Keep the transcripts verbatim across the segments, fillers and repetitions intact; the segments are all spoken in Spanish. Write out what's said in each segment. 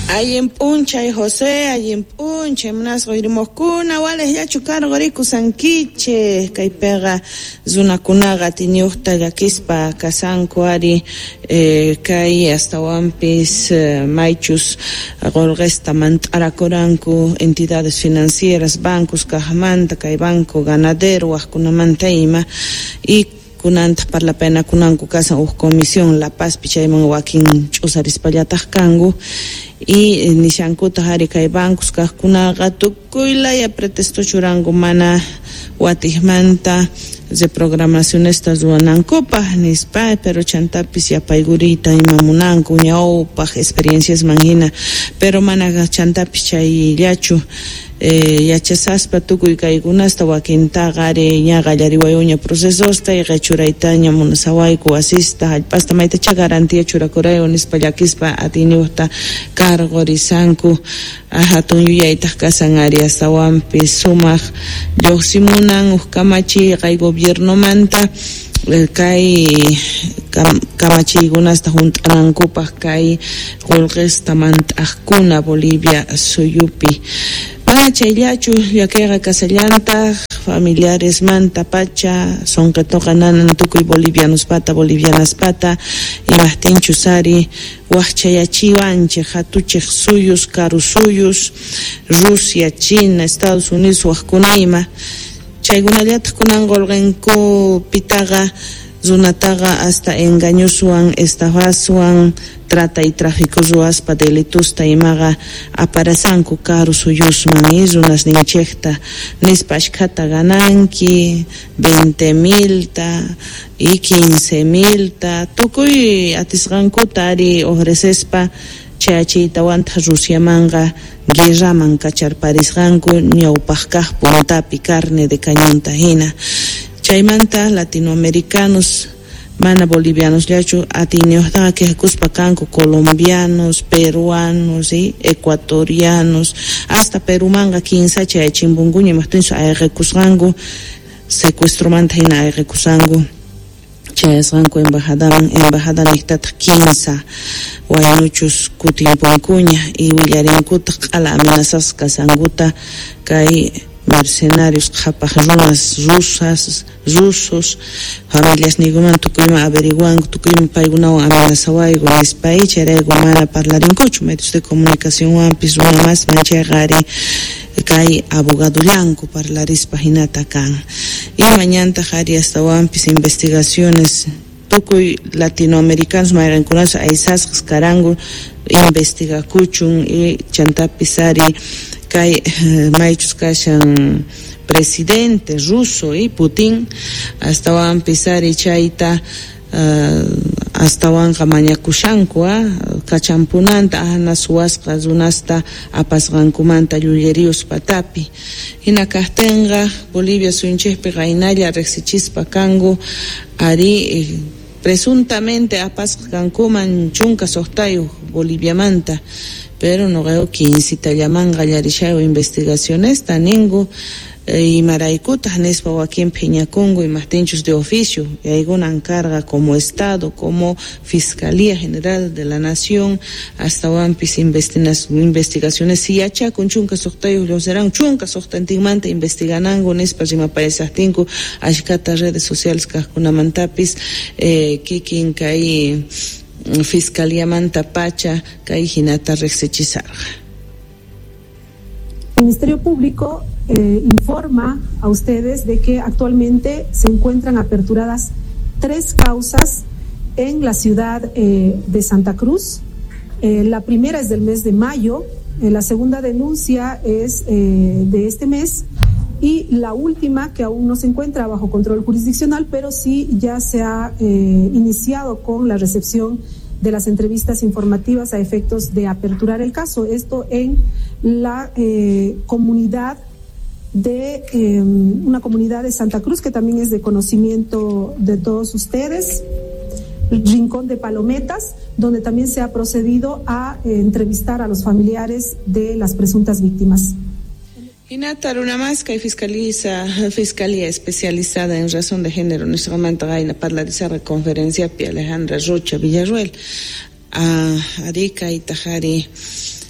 Ayin punchay José, ayin punchay manas goirimoscuna, wales ya chucar goriku sanquiche, caipega zunacunaga tiniuhta yakispa casanco ari, eh, kai hasta wampis, eh, maichus, golgesta mantaracoranco, entidades financieras, bancos, cajamanta, kai banco ganadero, ascunamanta ima, y kunanta par la pena kunanku casa u comisión La Paz pichayman wakin ch'usarispallataj kangu y nishankuta hari kay bancos kajkunaqa tukuylaya pretexto churangu mana watijmanta de programacionistas ruanankupa nispa pero chantapis yapaygurita imamunanku ñawpaj experiencias manhina pero mana chantapis chayllachu eh, yachasaspa tukuy kaykunasta wakintaqa ari ñaqa llariwayuña procesosta y qechuraytaña munasawayku asista hallp'asta maytacha garantía churakurayku nispa llakispa atiniuhta cargorisanku hatun yuyaytaq kasan ari astawanpi sumaq lluqsimunan uskamachi kay gobiernomanta kay kamachiykunasta hunt'anankupaq kay qullqistamanta ajkuna Bolivia suyupi mana chayllachu llakayqa kasallanta familiares manta pacha sonqetoqa nanan tukuy bolivianos pata bolivianas pata imahtinchu sari waqchayachiwanchik hatuchik suyus karu suyus Rusia, China, Estados Unidos waqkunayma chaykunallataq kunan qolqinku pitaqa zunataqa hasta engañoswan estafaswan trata y tráfico ruaspa delitusta imaga aparasanku karu suyusman y runas ninchekta nispa ashkata gananki veinte milta y quince milta tukuy atisqankuta ari ofrecespa chayachiytawanta Rusiamanga guerraman kacharparisqanku ñawpaq kaq puntapi carne de cañonta hina chaymanta latinoamericanos mana bolivianos llachu atiniuhtaqa quejkuspa kanku colombianos, peruanos y ecuatorianos hasta Perumanga quince chay chimbunguña imahtinsu ayqikusqanku secuestromanta hina ayqikusanku chayasqanku embajadaman embajada niqtataq quince waynuchus kutimpunkuña y willarinkutaq q'ala amenazas kasankuta kay mercenarios qhapaq runas rusas rusos familias niguman tukuyman averiguan tukuyman paykunawan amenazawayku nispay chayrayku mana parlarinkuchu medios de comunicación wampis runa mas manchayqa ari kay abogado llanku parlarispa hinata kan y mañanta ari hasta wampis investigaciones tukuy latinoamericanos mayrankunas aysasqas karangu investigakuchun y chantapis ari kay maychus kashan presidente ruso y Putin hasta wan pisari chayta uh, hasta wan mañakushanku uh, kachampunanta ahna suwasqa runasta apasqankumanta llulleríos patapi hina kajtenqa Bolivia suyunchikpi qaynalla riqsichispa kangu ari eh, presuntamente apasqankuman chunka soqtayuq Boliviamanta pero no veo quince llaman gallarishayo investigaciones taningu y maraikutas nespa Joaquín Peñacongo y mahtinchos de oficio y alguna encarga como Estado como Fiscalía General de la Nación hasta wampis investigaciones si acha con chunka soqtayuq los serán chunka soqtantinmanta investiganango nespa rimapayasaqtinku ashkata redes sociales kajkunamantapis eh, kikin kay Fiscalía Manta Pacha, Caijinata Rexechisarga. El Ministerio Público eh, informa a ustedes de que actualmente se encuentran aperturadas tres causas en la ciudad eh, de Santa Cruz. Eh, la primera es del mes de mayo, eh, la segunda denuncia es eh, de este mes y la última que aún no se encuentra bajo control jurisdiccional, pero sí ya se ha eh, iniciado con la recepción de las entrevistas informativas a efectos de aperturar el caso. Esto en la eh, comunidad de eh, una comunidad de Santa Cruz que también es de conocimiento de todos ustedes, Rincón de Palometas, donde también se ha procedido a eh, entrevistar a los familiares de las presuntas víctimas. Hinata una más que fiscaliza fiscalía especializada en razón de género nuestra gaina para la conferencia Pia Alejandra Rocha Villarruel a Arica y Tajari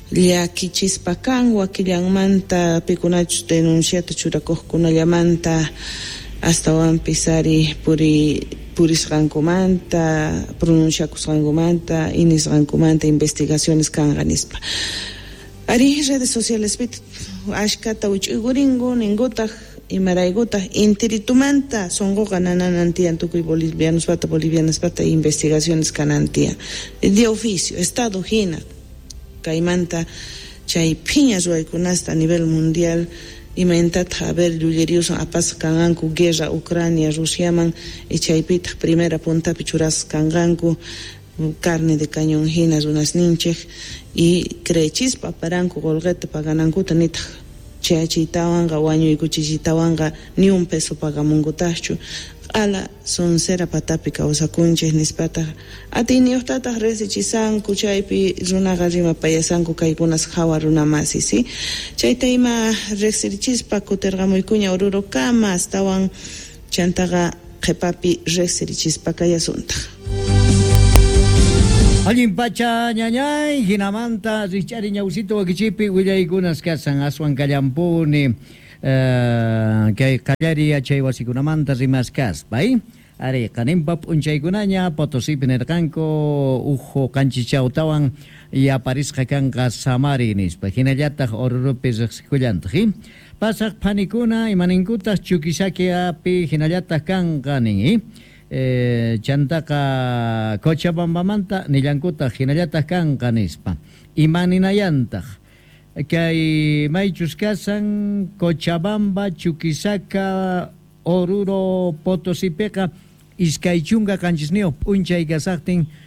llakichispa kan wakillanmanta pikunachus denunciata churakuqkunallamanta astawan pisari puri purisqankumanta pronunciakusqankumanta inisqankumanta investigaciones kanqa nispa ari redes sociales pit ashkata uch'uguringu ningutaq imaraygutaq intiritumanta sonqoqa nananantiyan tukuy bolivianos pata bolivianas pata investigaciones kanantiyan de oficio estado hina kaymanta chay phiña ruwaykunasta a nivel mundial imayntataq haber llulliriusan apas kanqanku guerra Ucrania Rusiaman y chaypitaq primera puntapi churas kanqanku carne de cañón hina runas ninchej y creychispa paranku golgueta paganankuta nitaq chayachiytawanqa wañuykuchishiytawanqa ni un peso pagamunkutaschu ala soncera patapi kawsakunchej nispata atiniyuqtataq resichisanku chaypi runaqa rimapayasanku kaykunas hawa runamasi si chayta ima riqsirichispa kutirqamuykuña Orurokama astawan chantaqa qhipapi riqsirichispa kayasunta. Allin pacha ñañay hinamanta richari ñawsito wakichipi willaykunas kasan aswan kallampuni uh, kay kallari achay wasikunamanta rimaskaspa ari qanimpa p'unchaykunaña Potosipi nirqanku ujo kanchichawtawan yaparisqa kanqa Samari nispa hinallataq Orurupi riqsikullantaq pasaq phanikuna imaninkutaq Chuquisaki api hinallataq kanqa nin Eh, chantaqa Cochabambamanta nillankuta hinallataq kanqa nispa imaninayantaq kay maychus kasan Cochabamba Chuquisaca Oruro Potosipiqa iskay chunka kanchisniuq p'unchay kasaqtin